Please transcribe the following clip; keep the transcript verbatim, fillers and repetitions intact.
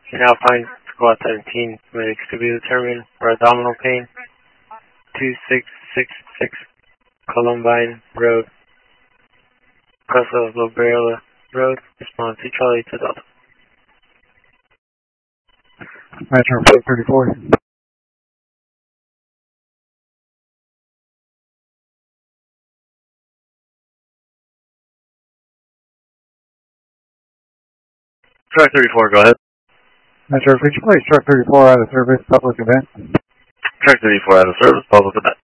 Can Alpine Squad seventeen, medics to be determined for abdominal pain, two six six six Columbine Road, Casa Lobreola Road, respond to Charlie to Delta. Metro four thirty-four. Truck thirty-four, go ahead. Metro, could you place Truck thirty-four out of service, public event? Truck thirty-four out of service, public event.